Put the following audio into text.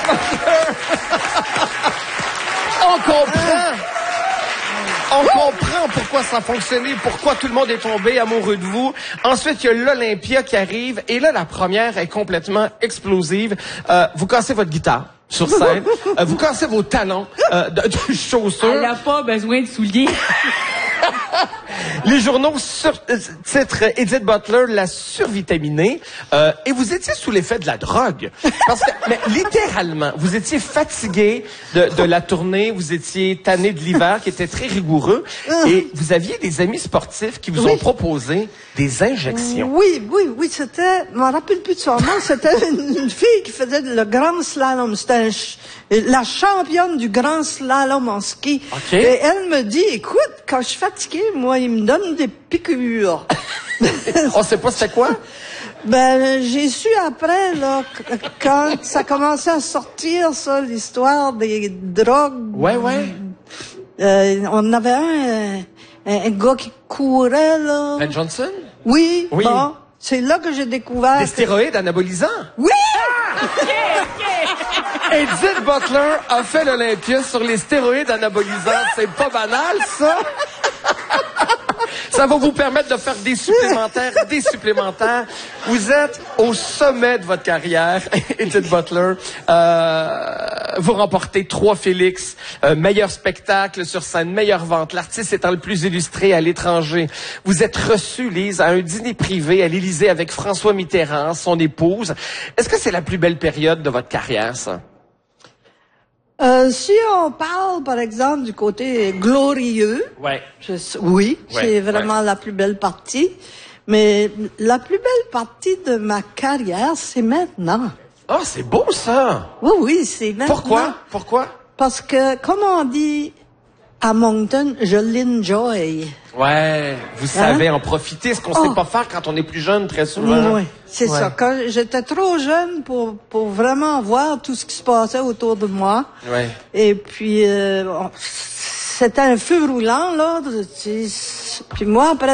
On comprend pourquoi ça a fonctionné, pourquoi tout le monde est tombé amoureux de vous. Ensuite, il y a l'Olympia qui arrive. Et là, la première est complètement explosive. Vous cassez votre guitare sur scène. Vous cassez vos talons de chaussures. Elle n'a pas besoin de souliers. Les journaux titrent Edith Butler, la survitaminée. Et vous étiez sous l'effet de la drogue. Parce que, mais littéralement, vous étiez fatigué de la tournée, vous étiez tanné de l'hiver qui était très rigoureux. Et vous aviez des amis sportifs qui vous ont proposé des injections. Oui, c'était, je me rappelle plus de son nom, c'était une fille qui faisait le grand slalom. C'était la championne du grand slalom en ski. Okay. Et elle me dit, écoute, quand je suis fatiguée, moi, il me donne des piqûres. On sait pas c'était quoi? Ben, j'ai su après, là, quand ça commençait à sortir, ça, l'histoire des drogues. Ouais. On avait un gars qui courait, là. Ben Johnson? Oui. Oui. Bon, c'est là que j'ai découvert. Des stéroïdes anabolisants? Oui! Edith Butler a fait l'Olympia sur les stéroïdes anabolisants. C'est pas banal, ça? Ça va vous permettre de faire des supplémentaires. Vous êtes au sommet de votre carrière, Edith Butler. Vous remportez 3 Félix, meilleur spectacle sur scène, meilleure vente, l'artiste étant le plus illustré à l'étranger. Vous êtes reçue, Lise, à un dîner privé à l'Élysée avec François Mitterrand, son épouse. Est-ce que c'est la plus belle période de votre carrière, ça? Si on parle, par exemple, du côté glorieux, c'est vraiment la plus belle partie. Mais la plus belle partie de ma carrière, c'est maintenant. Ah, c'est beau, ça! Oui, c'est maintenant. Pourquoi? Parce que, comme on dit à Moncton, je l'enjoy. Ouais, vous savez en profiter, ce qu'on sait pas faire quand on est plus jeune, très souvent. Oui, c'est ça. Quand j'étais trop jeune pour vraiment voir tout ce qui se passait autour de moi. Ouais. Et puis, c'était un feu roulant, là. Puis moi, après